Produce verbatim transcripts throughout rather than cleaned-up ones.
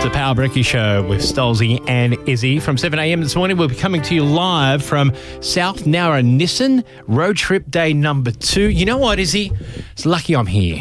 the Power Brekkie Show with Stolzy and Izzy. From seven a.m. this morning, we'll be coming to you live from South Nowra Nissan, road trip day number two. You know what, Izzy? It's lucky I'm here.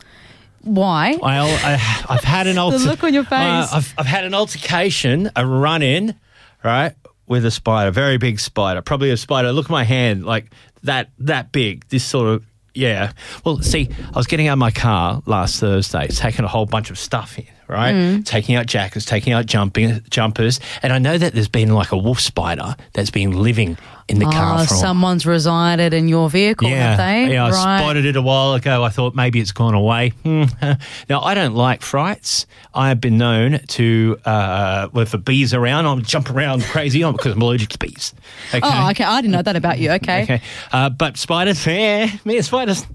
Why? I, I, I've had an alter- The look on your face. Uh, I've, I've had an altercation, a run-in, right, with a spider, very big spider, probably a spider. Look at my hand, like that, that big. This sort of, yeah. Well, see, I was getting out of my car last Thursday, taking a whole bunch of stuff in, right? Mm. Taking out jackets, taking out jumping jumpers, and I know that there's been like a wolf spider that's been living in the oh, car for a someone's resided in your vehicle, yeah, have they? Yeah, I right. spotted it a while ago. I thought maybe it's gone away. Now, I don't like frights. I have been known to, uh, well, if a bee's around, I'll jump around crazy on because I'm allergic to bees. Okay? Oh, okay. I didn't know that about you. Okay. Okay. Uh, but spiders, yeah, me spiders,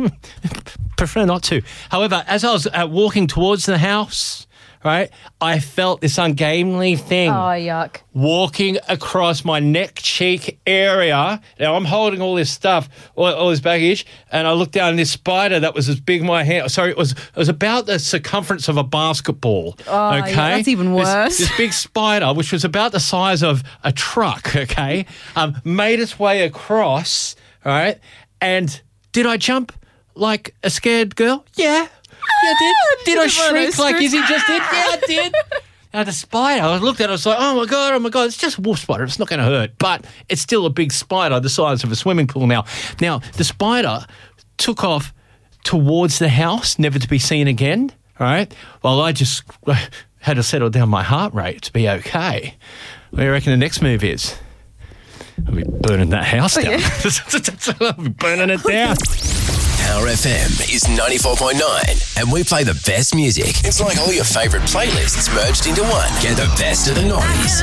prefer not to. However, as I was uh, walking towards the house, right, I felt this ungainly thing. Oh, yuck. Walking across my neck cheek area. Now, I'm holding all this stuff, all, all this baggage, and I looked down, and this spider that was as big as my hand, sorry, it was it was about the circumference of a basketball. Oh, okay? yeah, that's even worse. This, this big spider, which was about the size of a truck, okay, um, made its way across, all right, and did I jump like a scared girl? Yeah. Yeah, I did. Did I shriek like Izzy just did? Yeah, I did. Now, the spider, I looked at it, I was like, oh, my God, oh, my God, it's just a wolf spider. It's not going to hurt. But it's still a big spider the size of a swimming pool now. Now, the spider took off towards the house, never to be seen again, all right? Well, I just had to settle down my heart rate to be okay. What do you reckon the next move is? I'll be burning that house down. Oh, yeah. I'll be burning it down. Power F M is ninety-four point nine, and we play the best music. It's like all your favourite playlists merged into one. Get the best of the nineties.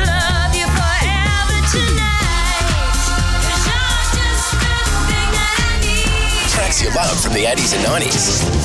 Tracks you love from the eighties and nineties.